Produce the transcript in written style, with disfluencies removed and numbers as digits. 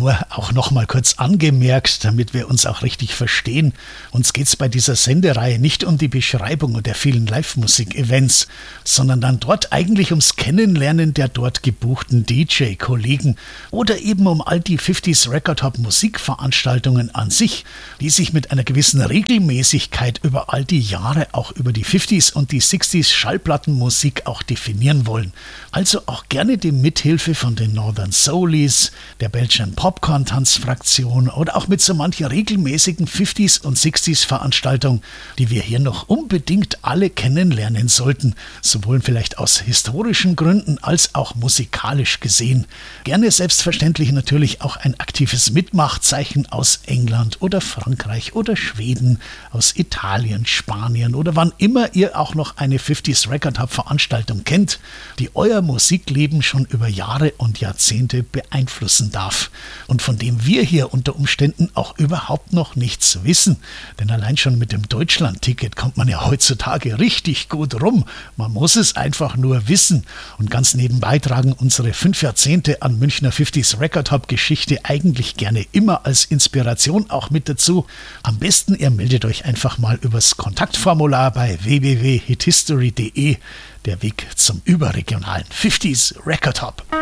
Nur auch noch mal kurz angemerkt, damit wir uns auch richtig verstehen. Uns geht es bei dieser Sendereihe nicht um die Beschreibung der vielen Live-Musik-Events, sondern dann dort eigentlich ums Kennenlernen der dort gebuchten DJ-Kollegen oder eben um all die 50s Record Hop Musikveranstaltungen an sich, die sich mit einer gewissen Regelmäßigkeit über all die Jahre auch über die 50s und die 60s Schallplattenmusik auch definieren wollen. Also auch gerne die Mithilfe von den Northern Soulies, der Belgian Popcorn-Tanzfraktion oder auch mit so manchen regelmäßigen 50s und 60s Veranstaltungen, die wir hier noch unbedingt alle kennenlernen sollten, sowohl vielleicht aus historischen Gründen als auch musikalisch gesehen. Gerne selbstverständlich natürlich auch ein aktives Mitmachzeichen aus England oder Frankreich oder Schweden, aus Italien, Spanien oder wann immer ihr auch noch eine 50s Record Hub Veranstaltung kennt, die euer Musikleben schon über Jahre und Jahrzehnte beeinflussen darf und von dem wir hier unter Umständen auch überhaupt noch nichts wissen. Denn allein schon mit dem Deutschland-Ticket kommt man ja heutzutage richtig gut rum. Man muss es einfach nur wissen. Und ganz nebenbei tragen unsere 5 Jahrzehnte an Münchner 50s Record Hub Geschichte eigentlich gerne immer als Inspiration auch mit dazu. Am besten ihr meldet euch einfach mal übers Kontaktformular bei www.hithistory.de. Der Weg zum überregionalen 50s Record Hub.